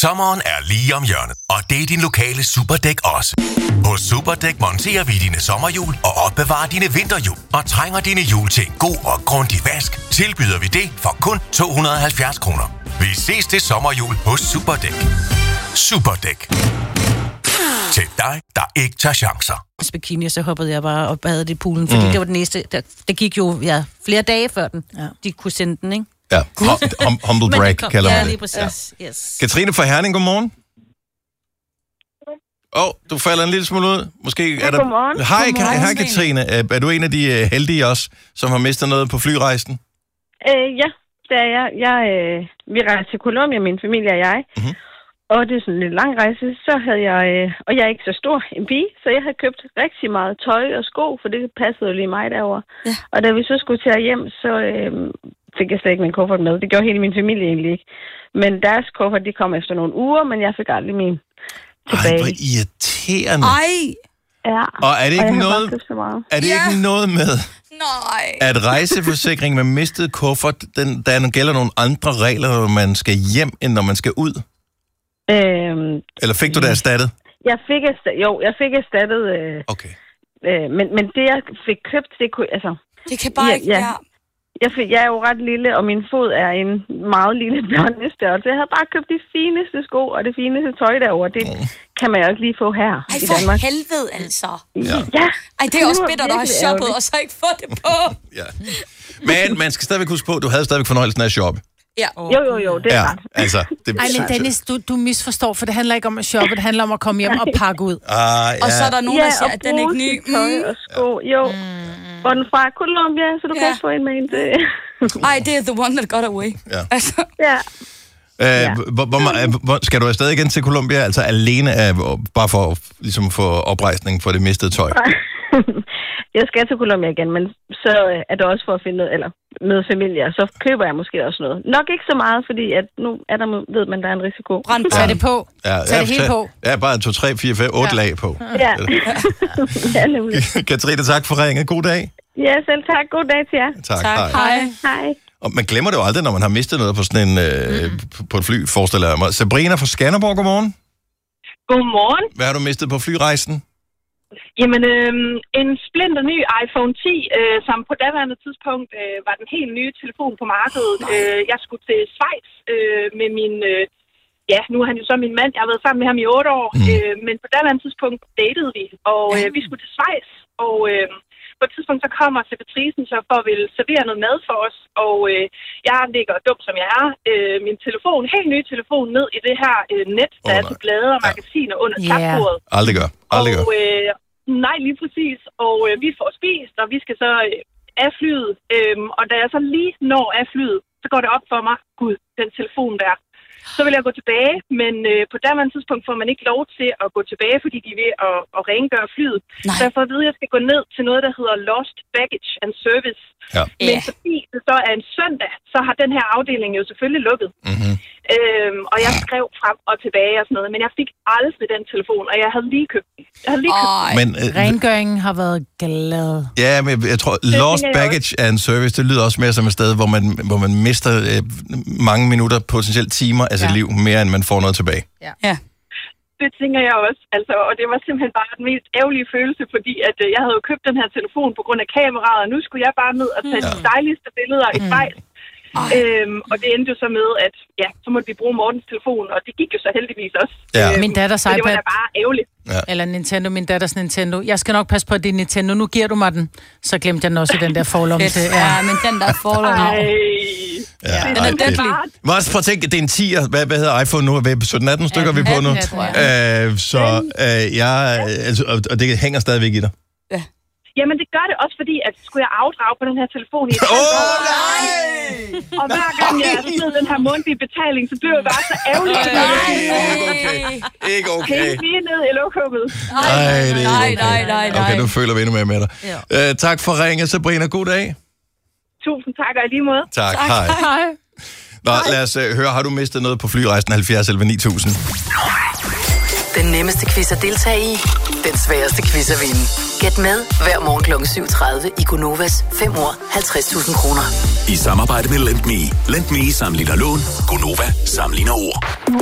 Sommeren er lige om hjørnet, og det er din lokale Superdæk også. Hos Superdæk monterer vi dine sommerhjul og opbevarer dine vinterhjul. Og trænger dine hjul til en god og grundig vask, tilbyder vi det for kun 270 kroner. Vi ses til sommerhjul hos Superdæk. Superdæk. Til dig, der ikke tager chancer. Bikini, så hoppede jeg bare og badede i poolen, fordi det var den næste. Der gik jo flere dage før den. Ja. De kunne sende den, ikke? Ja, humble break kalder man det. Ja, lige præcis. Ja. Yes. Katrine fra Herning, godmorgen. Du falder en lille smule ud. Måske er der... Godmorgen. Hej Katrine. Er du en af de heldige også, som har mistet noget på flyrejsen? Ja, det er jeg. Vi rejste til Colombia, min familie og jeg. Mm-hmm. Og det er sådan en lidt lang rejse. Så havde jeg, og jeg er ikke så stor en pige, så jeg havde købt rigtig meget tøj og sko, for det passede jo lige mig derovre. Ja. Og da vi så skulle til hjem, så fik jeg slet ikke min kuffert med. Det gjorde hele min familie egentlig ikke. Men deres kuffert, de kom efter nogle uger, men jeg fik aldrig min tilbage. Ej, hvor irriterende. Ej! Ja. Og er det ikke noget... Er det ikke noget med... Nej. At rejseforsikring med mistet kuffert, der gælder nogle andre regler, når man skal hjem, end når man skal ud? Eller fik du det erstattet? Jeg fik erstattet. Okay. Men det, jeg fik købt, det kunne... Altså, det kan bare ikke være... Jeg er jo ret lille, og min fod er en meget lille børnestørrelse. Jeg havde bare købt de fineste sko og det fineste tøj derovre. Det kan man jo ikke lige få her i Danmark. For helvede, altså. Ja. Ej, det er også bittert at have shoppet, og så ikke få det på. Ja. Men man skal stadigvæk huske på, at du havde stadigvæk fornøjelsen af at shoppe. Ja. Jo, det er ret. Altså, det... Ej, men Dennis, du misforstår, for det handler ikke om at shoppe, det handler om at komme hjem og pakke ud. Og så er der nogen, der siger, at den er ikke ny. Tøj og sko, jo. Hvor den fra Colombia, så du kan få en med en til. Ej, det er the one that got away. Ja. Altså. Ja. Skal du afsted igen til Colombia, altså alene, bare for ligesom få oprejsning for det mistede tøj? Jeg skal til Colombia igen, men så er det også for at finde noget, eller med familie, så køber jeg måske også noget. Nok ikke så meget, fordi at nu er der, ved man, der er en risiko. Tag det på. Tag det hele på. Ja, bare 2, 3, 4, 5, 8 lag på. Ja. Ja, nemlig. Katrine, tak for ringet. God dag. Ja, selv tak. God dag til jer. Tak. Hej. Og man glemmer det jo aldrig, når man har mistet noget på sådan en på et fly, forestiller jeg mig. Sabrina fra Skanderborg, godmorgen. Godmorgen. Hvad har du mistet på flyrejsen? Jamen, en splinter ny iPhone 10, som på daværende tidspunkt var den helt nye telefon på markedet. Jeg skulle til Schweiz med min... nu er han jo så min mand. Jeg har været sammen med ham i 8 år. Men på daværende tidspunkt datede vi, og vi skulle til Schweiz. Og på et tidspunkt så kommer sekretricen så for at ville servere noget mad for os. Og jeg ligger dum som jeg er. Min telefon, helt ny telefon, ned i det her net, der er til blade og magasiner under klapbordet. Aldrig gør. Nej, lige præcis. Og vi får spist, og vi skal så af flyet. Og da jeg så lige når af flyet, så går det op for mig, gud, den telefon der. Så vil jeg gå tilbage, men på daværende tidspunkt får man ikke lov til at gå tilbage, fordi de er ved at rengøre flyet. Nej. Så jeg får at vide, at jeg skal gå ned til noget, der hedder Lost Baggage and Service. Ja. Men fordi det så er en søndag, så har den her afdeling jo selvfølgelig lukket. Mm-hmm. Og jeg skrev frem og tilbage og sådan noget, men jeg fik aldrig den telefon, og jeg havde lige købt den. Men rengøringen har været glad. Ja, men jeg tror, Lost Baggage and Service, det lyder også mere som et sted, hvor man mister mange minutter, potentielt timer af sit liv, mere end man får noget tilbage. Ja. Det tænker jeg også, altså, og det var simpelthen bare den mest ærgerlige følelse, fordi at jeg havde jo købt den her telefon på grund af kameraet, og nu skulle jeg bare ned og tage de dejligste billeder i Schweiz. Og det endte jo så med, at så måtte vi bruge Mortens telefon, og det gik jo så heldigvis også. Min datters iPad. Det var da bare ærgerligt. Ja. Eller Nintendo, min datters Nintendo. Jeg skal nok passe på, at det er Nintendo. Nu giver du mig den. Så glemte jeg den også i den der forlomme til. Ja, men den der forlomme. Den er deadly. Prøv at tænke, det er en 10'er. Hvad hedder iPhone nu? 17-18 stykker vi på nu. Og det hænger stadigvæk i dig. Ja. Jamen, det gør det også, fordi at skulle jeg afdrage på den her telefon i nej! Og hver gang jeg smed den her mundtlige betaling, så blev jeg bare så ærgerlig. Ikke okay. Helt lige ned i lokummet. Nej. Okay, nu føler vi endnu mere med dig. Tak for ringet, Sabrina. God dag. Tusind tak, og i lige måde. Tak. Hej. Nå, lad os høre, har du mistet noget på flyrejsen 70 11 9000? Den nemmeste quiz at deltage i, den sværeste quiz at vinde. Gæt med hver morgen kl. 7.30 i Gonovas 5 år 50.000 kroner. I samarbejde med Lend Me. Lend Me sammenligner lån. Gonova sammenligner ord.